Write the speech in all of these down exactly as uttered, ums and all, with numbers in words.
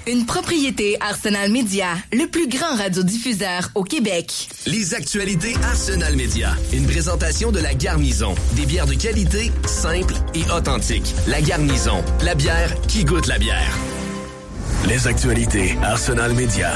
Une propriété Arsenal Média, le plus grand radiodiffuseur au Québec. Les actualités Arsenal Média. Une présentation de La Garnison. Des bières de qualité, simples et authentiques. La Garnison, la bière qui goûte la bière. Les actualités Arsenal Média.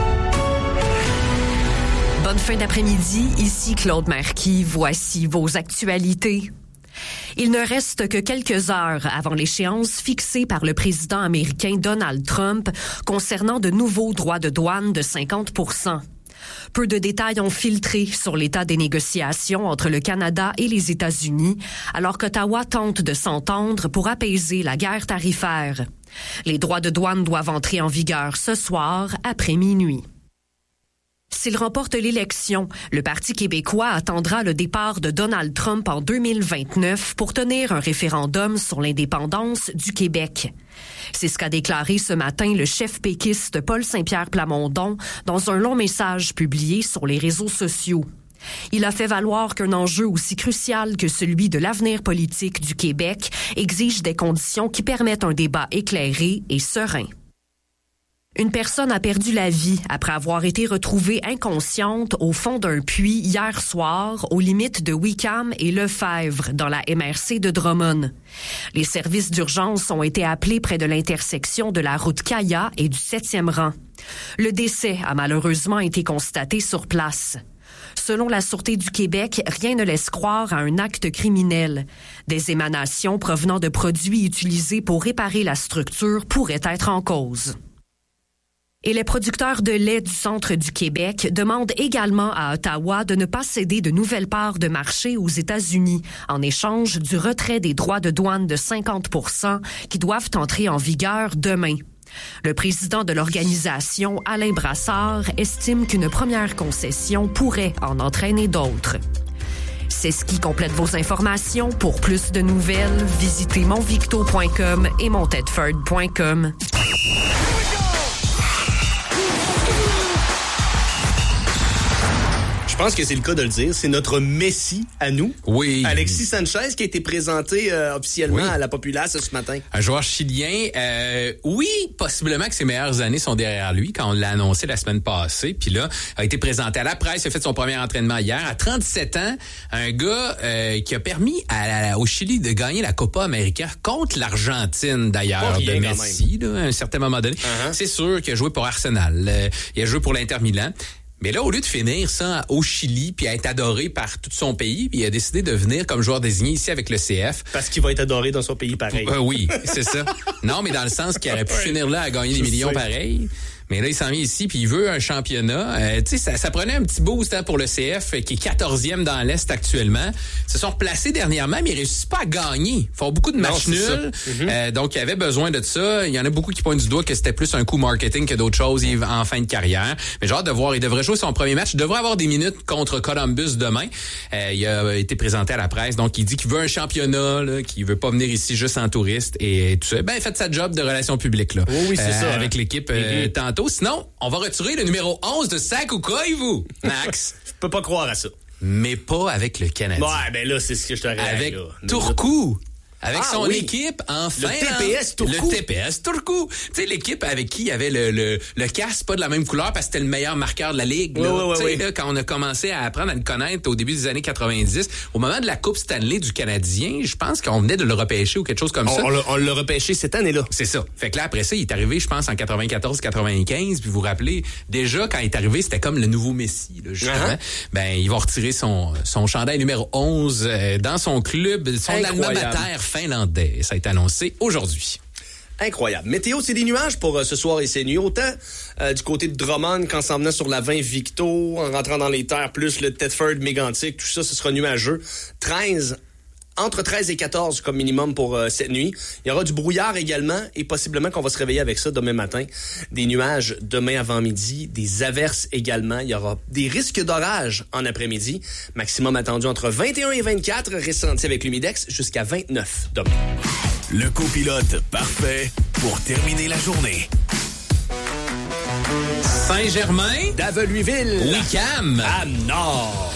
Bonne fin d'après-midi, ici Claude Marquis. Voici vos actualités. Il ne reste que quelques heures avant l'échéance fixée par le président américain Donald Trump concernant de nouveaux droits de douane de cinquante pour cent. Peu de détails ont filtré sur l'état des négociations entre le Canada et les États-Unis, alors qu'Ottawa tente de s'entendre pour apaiser la guerre tarifaire. Les droits de douane doivent entrer en vigueur ce soir, après minuit. S'il remporte l'élection, le Parti québécois attendra le départ de Donald Trump en deux mille vingt-neuf pour tenir un référendum sur l'indépendance du Québec. C'est ce qu'a déclaré ce matin le chef péquiste Paul Saint-Pierre Plamondon dans un long message publié sur les réseaux sociaux. Il a fait valoir qu'un enjeu aussi crucial que celui de l'avenir politique du Québec exige des conditions qui permettent un débat éclairé et serein. Une personne a perdu la vie après avoir été retrouvée inconsciente au fond d'un puits hier soir aux limites de Wickham et Lefebvre dans la M R C de Drummond. Les services d'urgence ont été appelés près de l'intersection de la route Caya et du septième rang. Le décès a malheureusement été constaté sur place. Selon la Sûreté du Québec, rien ne laisse croire à un acte criminel. Des émanations provenant de produits utilisés pour réparer la structure pourraient être en cause. Et les producteurs de lait du centre du Québec demandent également à Ottawa de ne pas céder de nouvelles parts de marché aux États-Unis en échange du retrait des droits de douane de cinquante pour cent qui doivent entrer en vigueur demain. Le président de l'organisation, Alain Brassard, estime qu'une première concession pourrait en entraîner d'autres. C'est ce qui complète vos informations. Pour plus de nouvelles, visitez monvicto point com et montedford point com. Je pense que c'est le cas de le dire. C'est notre Messi à nous. Oui. Alexis Sanchez qui a été présenté euh, officiellement oui. à la populace ce matin. Un joueur chilien. Euh, oui, possiblement que ses meilleures années sont derrière lui quand on l'a annoncé la semaine passée. Puis là, a été présenté à la presse. Il a fait son premier entraînement hier. À trente-sept ans, un gars euh, qui a permis à, à, au Chili de gagner la Copa América contre l'Argentine d'ailleurs de Messi là, à un certain moment donné. Uh-huh. C'est sûr qu'il a joué pour Arsenal. Euh, il a joué pour l'Inter Milan. Mais là, au lieu de finir ça au Chili puis à être adoré par tout son pays, puis il a décidé de venir comme joueur désigné ici avec le C F. Parce qu'il va être adoré dans son pays pareil. Euh, oui, c'est ça. Non, mais dans le sens qu'il aurait pu ouais. finir là à gagner des millions sais. pareils. Mais là, il s'en vient ici, puis il veut un championnat. Euh, tu sais, ça, ça prenait un petit boost hein, pour le C F, qui est quatorzième dans l'Est actuellement. Ils se sont replacés dernièrement, mais ils réussissent pas à gagner. Ils font beaucoup de matchs nuls. Mm-hmm. Euh, donc, il y avait besoin de ça. Il y en a beaucoup qui pointent du doigt que c'était plus un coup marketing que d'autres choses en fin de carrière. Mais j'ai hâte de voir. Il devrait jouer son premier match. Il devrait avoir des minutes contre Columbus demain. Euh, il a été présenté à la presse. Donc, il dit qu'il veut un championnat, là, qu'il veut pas venir ici juste en touriste et tout ça. Ben, faites sa job de relations publiques, là. Oh oui, c'est euh, ça. Avec hein. l'équipe euh, mm-hmm. tantôt. Sinon, on va retirer le numéro onze de Sakukai, vous, Max. Je peux pas croire à ça. Mais pas avec le Canadien. Ouais, ben là, c'est ce que je te rêve. Avec là. Turku. Avec ah, son oui. équipe en Le T P S Turku. Le T P S Turku. Tu sais, l'équipe avec qui il y avait le, le, le casque pas de la même couleur parce que c'était le meilleur marqueur de la Ligue. Oui, là. Oui, oui, tu sais, oui. là, quand on a commencé à apprendre à le connaître au début des années quatre-vingt-dix, au moment de la Coupe Stanley du Canadien, je pense qu'on venait de le repêcher ou quelque chose comme on, ça. On l'a, on l'a repêché cette année-là. C'est ça. Fait que là, après ça, il est arrivé, je pense, en quatre-vingt-quatorze quatre-vingt-quinze. Puis vous vous rappelez, déjà, quand il est arrivé, c'était comme le nouveau Messi, là, justement. Uh-huh. Ben, il va retirer son, son chandail numéro onze euh, dans son club, son alma mater finlandais. Ça a été annoncé aujourd'hui. Incroyable. Météo, c'est des nuages pour euh, ce soir et ces nuits. Autant euh, du côté de Drummond qu'en s'en venant sur la vingt Victo, en rentrant dans les terres, plus le Thetford, Mégantic, tout ça, ce sera nuageux. treize Entre treize et quatorze comme minimum pour euh, cette nuit. Il y aura du brouillard également et possiblement qu'on va se réveiller avec ça demain matin. Des nuages demain avant-midi, des averses également. Il y aura des risques d'orage en après-midi. Maximum attendu entre vingt et un et vingt-quatre, ressenti avec l'humidex jusqu'à vingt-neuf demain. Le copilote parfait pour terminer la journée. Saint-Germain, Daveluiville, Wickham, à Nord.